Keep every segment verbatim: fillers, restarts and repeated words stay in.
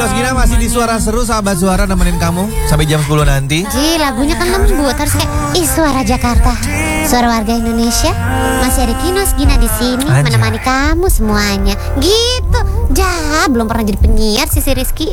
Kinos Gina masih di Suara Seru, sahabat suara nemenin kamu sampai jam sepuluh nanti. Ji, lagunya kan lembut, harus kayak ih suara Jakarta, suara warga Indonesia. Masih ada Kinos Gina di sini Aja. menemani kamu semuanya. Gitu. Ja, belum pernah jadi penyiar sih si Rizky.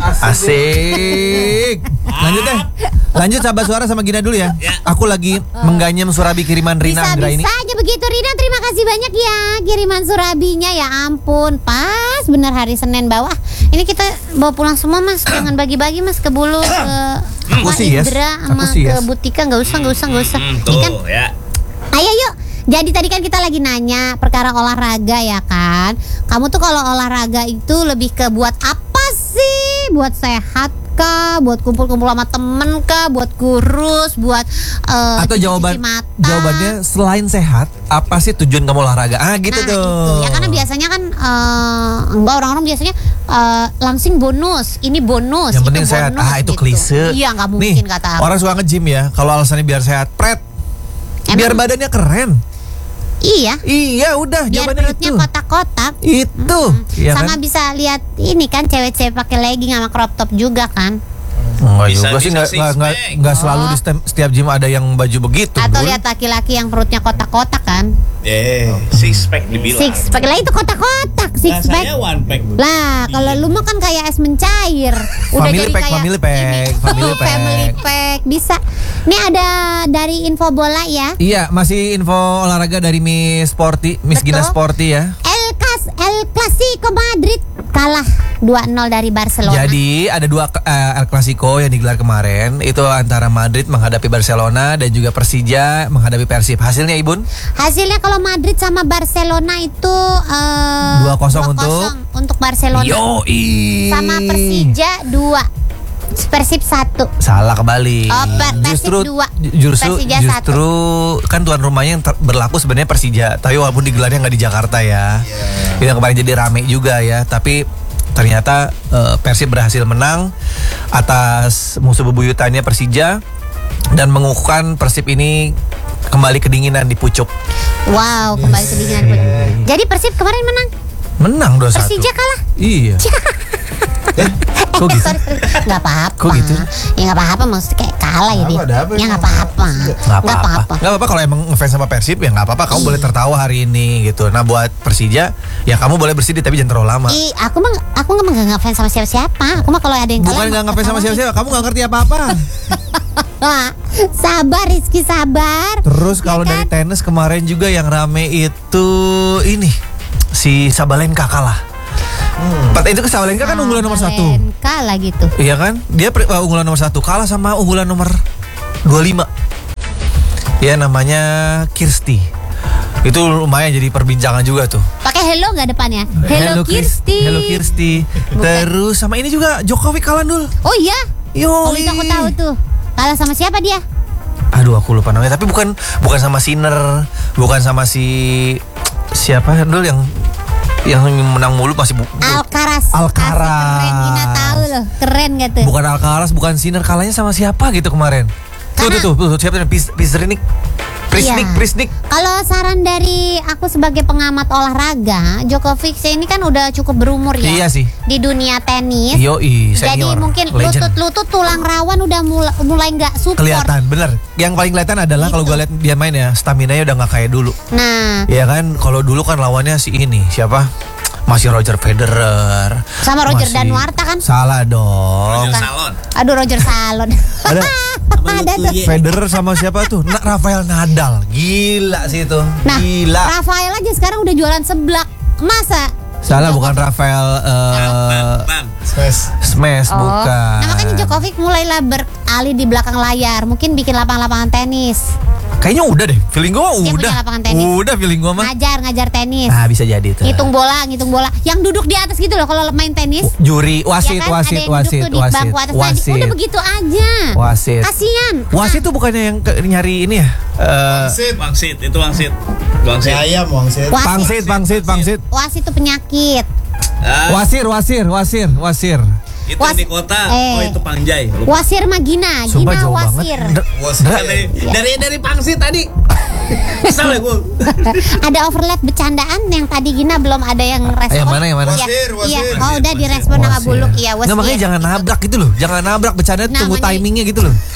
Asik. Lanjut deh. Lanjut sahabat suara sama Gina dulu ya. Aku lagi mengganyem surabi kiriman Rina Anggra ini. Bisa aja begitu Rina, terima kasih banyak ya kiriman surabinya, ya ampun. Pas bener hari Senin bawah. Ini kita bawa pulang semua Mas, jangan bagi-bagi Mas ke Bulu, ke Aku Mas sih, yes. Indra Aku sama sih, ke yes. Butika, nggak usah, nggak usah, nggak usah. Hmm, Ini kan, tuh ya. ayo yuk. Jadi tadi kan kita lagi nanya perkara olahraga ya kan. Kamu tuh kalau olahraga itu lebih ke buat apa sih? Buat sehat kah? Buat kumpul-kumpul sama temen kah? Buat kurus? Buat uh, Atau cuci-cuci jawaban mata? jawabannya selain sehat, apa sih tujuan kamu olahraga? Ah gitu Nah, tuh. itu. Ya karena biasanya kan uh, enggak, orang-orang biasanya uh, langsing bonus, ini bonus, Yang itu penting sehat. bonus, Ah itu gitu. klise. Iya, nggak Nih, mungkin kata aku. orang suka nge-gym ya. Kalau alasannya biar sehat, pret. Emang? Biar badannya keren. Iya. Iya udah, Biar jawabannya perutnya itu. kotak-kotak. Itu. Iya Sama kan? bisa lihat ini kan cewek-cewek pakai legging sama crop top juga kan. Enggak Bisa- juga sih, bisa nggak six nggak nggak pack. nggak selalu Oh. di setiap, setiap gym ada yang baju begitu. Atau Dul. lihat laki-laki yang perutnya kotak-kotak kan. Eh, six pack dibilang. Six pack lah itu kotak-kotak, Nah, six pack. saya one pack. Lah, kalau lu mah kan kayak es mencair. Udah Family jadi pack, kayak family pack, ini. family pack. Family pack bisa. Ini ada dari info bola ya. Iya, masih info olahraga dari Miss Sporty, Miss Betul. Gina Sporty ya. El Cas El Clasico Madrid kalah dua nol dari Barcelona. Jadi ada dua uh, El Clasico yang digelar kemarin. Itu antara Madrid menghadapi Barcelona dan juga Persija menghadapi Persib. Hasilnya Ibun? Hasilnya kalau Madrid sama Barcelona itu uh, dua kosong untuk untuk Barcelona. Yoi. Sama Persija dua. Persib satu. Salah kebalik. Oh, Per- Persib justru dua. justru Persija justru kan tuan rumahnya yang ter- berlaku sebenarnya Persija. Tapi walaupun digelarnya nggak di Jakarta ya. Itu yang kemarin jadi rame juga ya. Tapi ternyata eh, Persib berhasil menang atas musuh bebuyutannya Persija dan mengukuhkan Persib ini kembali kedinginan di pucuk. Wow, kembali kedinginan. Jadi Persib kemarin menang. Menang dua satu. Persija kalah. Iya. Eh, kok gitu? Sorry, sorry. Nggak apa-apa. Kok gitu? Ya nggak apa-apa, maksudnya kayak kalah ya dia. ada apa Ya emang? nggak apa-apa. Nggak apa-apa. Nggak apa-apa kalau emang ngefans sama Persib ya nggak apa-apa. Kamu boleh tertawa hari ini gitu. Nah buat Persija ya kamu boleh bersedih tapi jangan terlalu lama. Ih, aku mah aku nggak nggak ngefans sama siapa-siapa. Aku mah kalau ada yang Bukan nggak ngefans sama siapa-siapa, kamu nggak ngerti apa-apa. Sabar Rizky, sabar. Terus kalau Ya dari kan? tenis kemarin juga yang rame itu ini si Sabalenka kalah. Hmm. Itu ke Sabalenka kan unggulan nomor satu. Kalah gitu. Iya kan? Dia pri- uh, unggulan nomor satu kalah sama unggulan nomor dua puluh lima. Ya namanya Kirsti. Itu lumayan jadi perbincangan juga tuh. Pakai hello nggak depannya? Hello, Kris- Kirsti. Hello Kirsti. Terus sama ini juga Djokovic kalah dul. Oh iya. Yo. Oh itu aku tahu tuh. Kalah sama siapa dia? Aduh aku lupa namanya. Tapi bukan bukan sama Sinner, bukan sama si siapa dul yang yang menang mulu masih bu, bu- Alcaraz. Alcaraz. Asik, keren, Gina tahu loh. Keren gak tuh? bukan Alcaraz, bukan Sinner, kalahnya sama siapa gitu kemarin. Tuh Karena- tuh tuh, tuh siapa Pis, Pisrinik. Prisnik, Iya. Prisnik. Kalau saran dari aku sebagai pengamat olahraga, Djokovic ini kan udah cukup berumur ya. Iya sih. Di dunia tenis. Yoi, Jadi senior. mungkin legend. lutut-lutut tulang rawan udah mulai mulai nggak support. Kelihatan, bener. Yang paling kelihatan adalah kalau gue lihat dia main ya, stamina-nya udah nggak kayak dulu. Nah, Ya kan, kalau dulu kan lawannya si ini siapa? Masih Roger Federer. sama Roger Masih- Danuarta kan? Salah dong. Roger Salon. Aduh, Roger Salon. Ada Ada tuh. Federer sama siapa tuh? Na- Rafael Nadal. Gila sih itu. Nah, Gila. Rafael aja sekarang udah jualan seblak. Masa? Salah, bukan Rafael eh, Bam. Smash. Smash, Oh. bukan. Nah, makanya Djokovic mulailah beralih di belakang layar. Mungkin bikin lapangan-lapangan tenis. Kayaknya udah deh. Feeling gue Dia udah. punya lapangan tenis. Udah feeling gue mah. Ngajar, ngajar tenis. Nah, bisa jadi tuh. Ngitung bola, ngitung bola. Yang duduk di atas gitu loh kalau main tenis. Juri, wasit, Ya kan? wasit, Ada yang duduk wasit, tuh di wasit, bangku atas tadi. wasit. Udah begitu aja. Wasit. Kasian. Wasit tuh bukannya yang ke- nyari ini ya? Eh, Wangsit. Wangsit, itu wangsit. Wangsit. Ayam wangsit. Wasit. pangsit, pangsit, pangsit. Wasit itu penyakit. Ah, Wasir, wasir, wasir, wasir. itu Was- di kota. eh. Oh, itu Pangjai. Lupa. Wasir mah Gina, Sumpah Gina jauh wasir. banget. Wasir. Dra- Dari, dari dari pangsit tadi. Assalamualaikum. Ada overlap bercandaan yang tadi Gina belum ada yang respon. Yang mana, yang mana? Iya, Wasir, wasir. iya. Oh, udah direspon sama Wasir. Buluk. Iya, Nggak, makanya wasir. jangan nabrak gitu loh. Jangan nabrak bercanda, tunggu Namanya- timingnya gitu loh.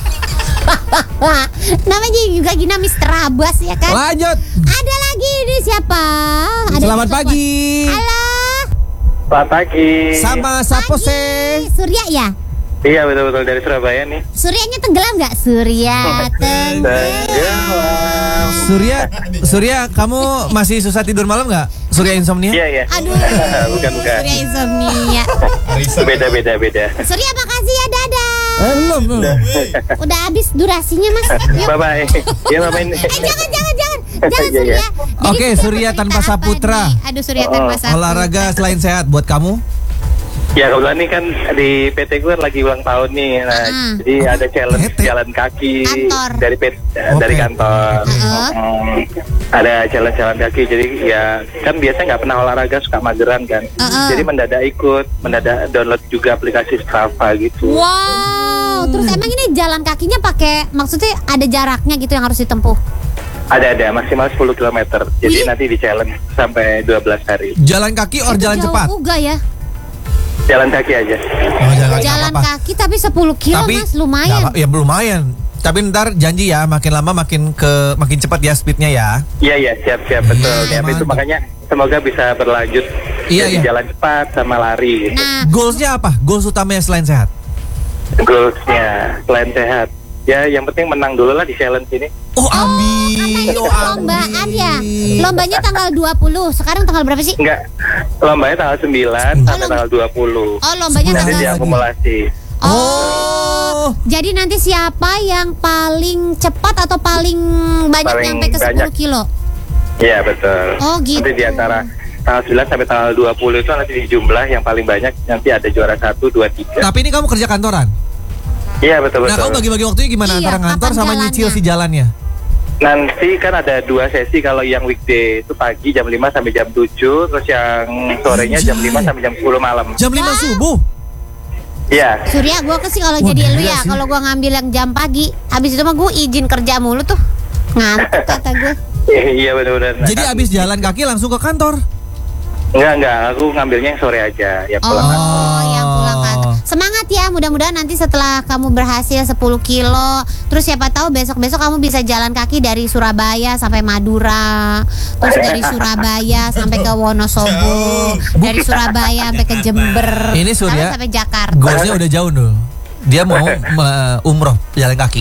Namanya juga Gina mister Abbas ya kan? Lanjut. Ada lagi ini siapa? Ada Selamat yang telepon. pagi. Halo. Selamat pagi. Sama Sapo se. Pagi. Surya ya? Iya betul-betul dari Surabaya nih. Suryanya tenggelam nggak? Surya tenggelam. Tenggelam. Surya, Surya, kamu masih susah tidur malam nggak? Surya insomnia? Iya iya. Aduh. bukan bukan. Surya insomnia. Beda beda beda. Surya makasih ya, dadah. Eh, belum, belum. Udah habis durasinya mas. Yuk. Bye bye. Iya bye bye. Eh jangan jangan jangan jangan Iya, iya. Surya. Jadi Oke, kita Surya mau tanpa cerita apa Saputra. nih? Aduh Surya tanpa Saputra. Olahraga selain sehat buat kamu? Ya kebetulan nih kan di P T gue lagi ulang tahun nih. Nah, Ah. jadi ada challenge P T? jalan kaki Kantor. dari P T, Oke. dari kantor. Ah. Hmm, ada challenge jalan kaki. Jadi ya kan biasanya nggak pernah olahraga, suka mageran kan. Ah. Jadi mendadak ikut, mendadak download juga aplikasi Strava gitu. Wow, terus emang ini jalan kakinya pakai maksudnya ada jaraknya gitu yang harus ditempuh? Ada ada maksimal sepuluh kilometer. Jadi Wih. nanti di challenge sampai dua belas hari. Jalan kaki or Itu jalan jauh cepat? juga ya. Jalan kaki aja. Oh, jalan kaki Jalan apa-apa. kaki tapi sepuluh kilo Tapi mas, lumayan. nggak- ya lumayan. Tapi ntar janji ya, makin lama makin ke makin cepat ya speednya ya. Iya iya siap siap betul. Iya, Siap itu mantap. makanya semoga bisa berlanjut. Iya, Jadi iya. jalan cepat sama lari gitu. Nah, Goalsnya apa? Goals utamanya selain sehat? Goalsnya selain sehat. Ya yang penting menang dulu lah di challenge ini. Oh, karena ambil. itu Oh, perlombaan ya. Lombanya tanggal dua puluh. Sekarang tanggal berapa sih? Enggak. Lombanya tanggal sembilan sampai lomba- tanggal dua puluh. Oh, lombanya Nanti tanggal diakumulasi. Oh. Oh. Jadi nanti siapa yang paling cepat atau paling banyak Paling nyampe ke sepuluh banyak. kilo? Iya betul. Oh, gitu. Nanti di antara tanggal sembilan sampai tanggal dua puluh itu nanti di jumlah yang paling banyak nanti ada juara satu, dua, tiga. Tapi ini kamu kerja kantoran. Iya betul Nah, betul. kamu bagi-bagi waktunya gimana Iya, antara ngantor kapan sama jalannya? nyicil si jalannya? Nanti kan ada dua sesi, kalau yang weekday itu pagi jam lima sampai jam tujuh, terus yang sorenya jam lima sampai jam sepuluh malam. Jam lima Wah. subuh. Iya. Surya, gua ke sih kalau Wah, jadi lu gila ya, sih. kalau gua ngambil yang jam pagi, habis itu mah gua izin kerja mulu tuh. Ngantuk kata gue. Iya benar-benar. Jadi abis jalan kaki langsung ke kantor. Enggak enggak, aku ngambilnya yang sore aja, ya Oh, pulang kantor. yang pulang kantor. Semangat ya, mudah-mudahan nanti setelah kamu berhasil sepuluh kilo, terus siapa tahu besok-besok kamu bisa jalan kaki dari Surabaya sampai Madura, terus dari Surabaya sampai ke Wonosobo, dari Surabaya sampai ke Jember, Ini Surya, sampai Jakarta. Goalsnya udah jauh dulu. Dia mau me- umroh jalan kaki.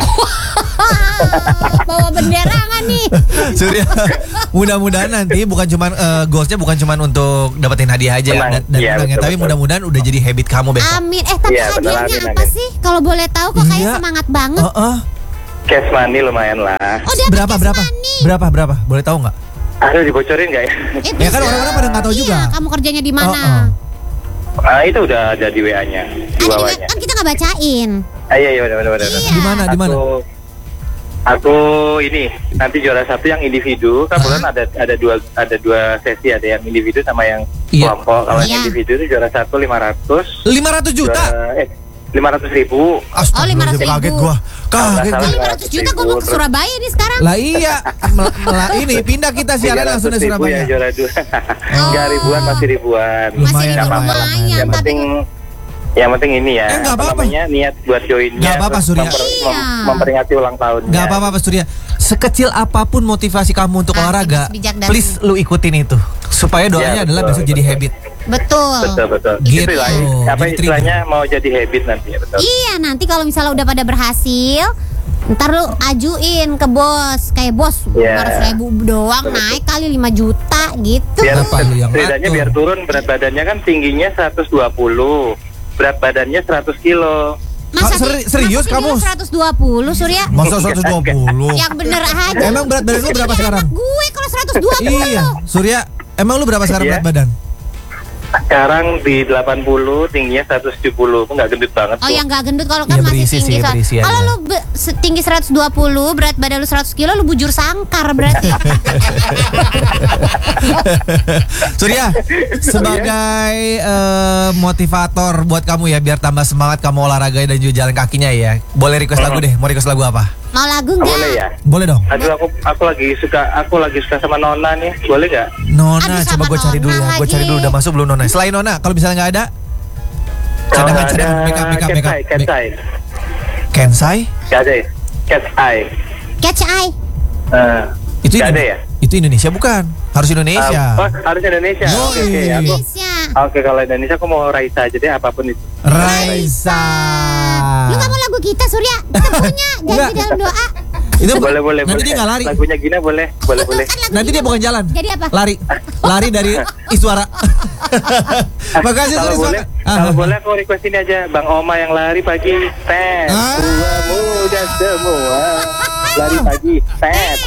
Bawa bendera nggak nih? Surya, mudah-mudahan nanti bukan cuman eh, goalsnya bukan cuman untuk dapetin hadiah aja Menang. dan, dan Iya, menangnya, betul, tapi betul. mudah-mudahan udah jadi habit kamu besok. Amin. Eh tapi Iya, bener, hadiahnya amin, apa amin. sih? Kalau boleh tahu kok kayak Iya. semangat banget. Oh, oh. Cash money lumayan lah. Oh, dapat Berapa cash berapa? money. Berapa berapa? Boleh tahu nggak? Aduh dibocorin nggak ya? Eh, Ya kan bisa. orang-orang pada nggak tahu Iya, juga. kamu kerjanya di mana? Oh, oh. Nah itu udah ada di W A-nya, di Ada di- bawahnya. kan kita nggak bacain. Ah, iya iya benar benar benar. Iya. Di mana? Di mana? Aku, aku ini nanti juara satu yang individu. Kan bulan ada ada dua ada dua sesi, ada yang individu sama yang Iya. kelompok. Kalau Iya. yang individu itu juara satu lima ratus. lima ratus juta. Juara, eh lima ratus ribu. Astagfirullah, Oh, lima ratus ribu. kaget gua. Kaget Salah, gua. salah. lima ratus juta kok mau ke Surabaya nih sekarang? Lah iya, Mel- mel- ini pindah kita siaran langsung dari ribu Surabaya. ya juara dua. Enggak ribuan, masih ribuan. Masih Lumayan, ribu lumayan. lumayan, Yang tapi penting yang penting ini ya, Eh, nggak apa apa-apa. namanya, niat buat joinnya. Nggak apa-apa, terus Surya. memper- Iya. mem- memperingati ulang tahunnya. Gak apa-apa Pak Surya. Sekecil apapun motivasi kamu untuk Ah, olahraga, bijak dari- please lu ikutin itu. Supaya doanya Iya, adalah betul, besok jadi betul. habit. betul. Betul betul. Gitu. Itulah, apa Jadi istilahnya mau jadi habit nanti ya betul. Iya, nanti kalau misalnya udah pada berhasil, ntar lu ajuin ke bos, kayak bos Iya. lima ratus ribu doang naik kali lima juta gitu. Biar Kenapa lu yang setidaknya ngatur? biar turun berat badannya, kan tingginya seratus dua puluh, berat badannya seratus kilo. Ah, seri- serius masa kamu? seratus dua puluh Surya? Masa seratus dua puluh? Yang bener aja. Emang berat badan lu berapa Iya, sekarang? anak gue kalau seratus dua puluh. Iya, Surya, emang lu berapa sekarang Iya. berat badan? Sekarang di delapan puluh, tingginya seratus tujuh puluh. Enggak gendut banget Oh tuh. yang gak gendut kalau kan Iya, masih berisi tinggi. sih, Soal- berisi aja. Kalau lu be- se- tinggi seratus dua puluh, berat badan lu seratus kilo, lu bujur sangkar berarti. Surya, sebagai eh, motivator buat kamu ya, biar tambah semangat kamu olahraga dan juga jalan kakinya ya. Boleh request lagu deh, mau request lagu apa? Mau lagu Oh, nggak? boleh ya? Boleh dong. Aduh aku aku lagi suka aku lagi suka sama Nona nih. Boleh gak? Nona, Aduh, coba sama gue cari dulu ya. Nona Gue cari lagi. dulu udah masuk belum Nona. Selain Nona, kalau misalnya nggak ada, Kalau cadangan nggak ada cadangan make up make up make up. Cat's Eye, Cat's Eye. Kensai? Gak ada ya? Cat's Eye. Catch Eye. Eh, Itu Nggak ada Indo- ya? Itu Indonesia bukan? Harus Indonesia. Ah, oh, harus Indonesia. Yoi. Oke, oke. Aku Indonesia. Oke, kalau Indonesia aku mau Raisa aja deh, apapun itu. Raisa. Lu gak mau lagu kita Surya? Kita punya janji Enggak. dalam doa. Itu Boleh, boleh, nanti boleh. dia nggak lari. Lagunya Gina boleh, boleh, boleh. Kan lagu Nanti kita dia bukan jalan. Jadi apa? Lari. Lari dari Iswara. Makasih Kalau Suris. boleh, kalau boleh aku request ini aja, Bang Oma yang lari pagi, tet. Ah. Tua muda semua lari pagi, tet.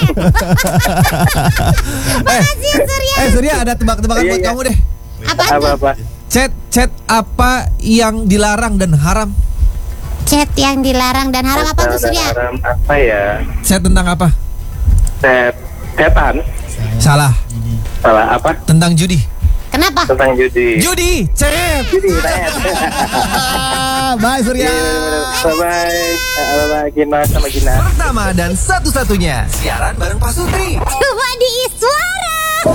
Makasih Surya. Eh Surya ada tebak-tebakan Iya, buat iya. kamu deh. Apa? Apa-apa? Chat chat apa yang dilarang dan haram? Chat yang dilarang dan haram apa tuh Surya? Haram apa ya? Chat tentang apa? Set, setan. Salah. Salah apa? Tentang judi. Kenapa? Tentang judi. Judi, chat. Judi, tet. Bye Surya. Bye bye. Bye bye Gina sama Gina. Pertama dan satu-satunya siaran bareng Pak Sutri. Cuma di Iswara.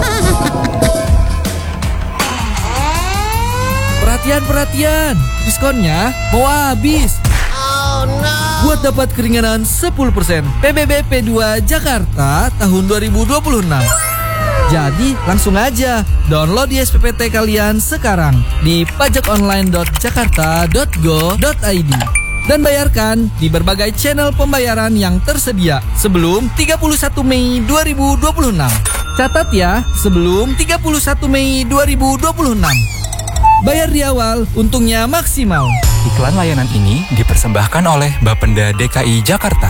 Perhatian-perhatian, diskonnya mau habis. Buat dapat keringanan sepuluh persen P B B P dua Jakarta tahun dua ribu dua puluh enam. Jadi langsung aja download di S P P T kalian sekarang di pajakonline dot jakarta dot go dot i d dan bayarkan di berbagai channel pembayaran yang tersedia sebelum tiga puluh satu Mei dua ribu dua puluh enam. Catat ya, sebelum tiga puluh satu Mei dua ribu dua puluh enam. Bayar di awal, untungnya maksimal. Iklan layanan ini dipersembahkan oleh Bapenda D K I Jakarta.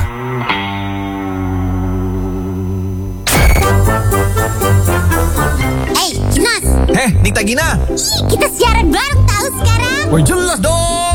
Eh, Ginas. Eh, Nikta Gina. Ih, kita siaran bareng tahu sekarang. Oh jelas dong.